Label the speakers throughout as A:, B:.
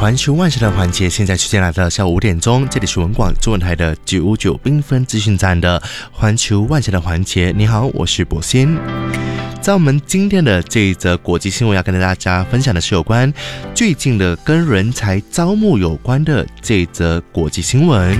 A: 环球万事的环节，现在时间来到下午5点钟，这里是文广中文台的959缤纷资讯站的环球万事的环节。你好，我是博鑫。在我们今天的这一则国际新闻，要跟大家分享的是有关最近的跟人才招募有关的这一则国际新闻。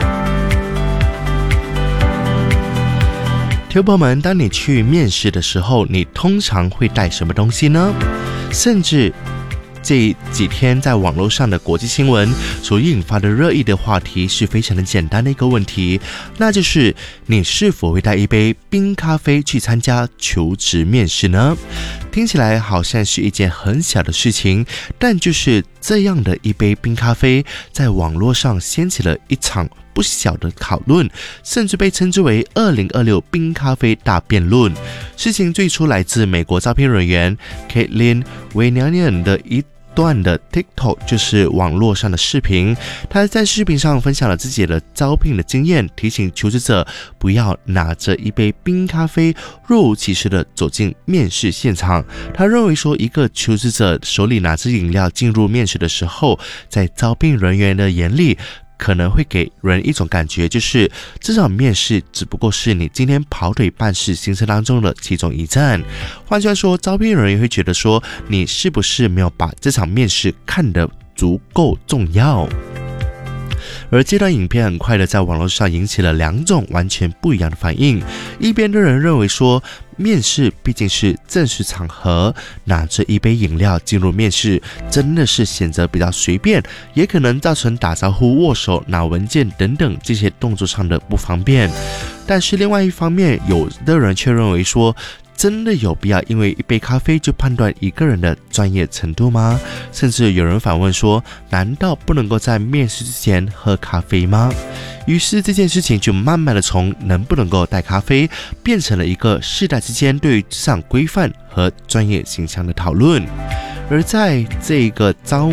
A: 听众朋友们，当你去面试的时候，你通常会带什么东西呢？甚至这几天在网络上的国际新闻所引发的热议的话题是非常的简单的一个问题，那就是你是否会带一杯冰咖啡去参加求职面试呢？听起来好像是一件很小的事情，但就是这样的一杯冰咖啡，在网络上掀起了一场不小的讨论，甚至被称之为2026冰咖啡大辩论。事情最初来自美国招聘人员 Caitlin Wanian 的一段的 TikTok， 就是网络上的视频。他在视频上分享了自己的招聘的经验，提醒求职者不要拿着一杯冰咖啡若无其事的走进面试现场。他认为说，一个求职者手里拿着饮料进入面试的时候，在招聘人员的眼里可能会给人一种感觉，就是这场面试只不过是你今天跑腿办事行程当中的其中一站。换句话说，招聘人员会觉得说，你是不是没有把这场面试看得足够重要？而这段影片很快的在网络上引起了两种完全不一样的反应。一边的人认为说，面试毕竟是正式场合，拿着一杯饮料进入面试真的是显得比较随便，也可能造成打招呼、握手、拿文件等等这些动作上的不方便。但是另外一方面，有的人却认为说，真的有必要因为一杯咖啡就判断一个人的专业程度吗？甚至有人反问说，难道不能够在面试之前喝咖啡吗？于是这件事情就慢慢的从能不能够带咖啡，变成了一个世代之间对于职场规范和专业形象的讨论。而在这个招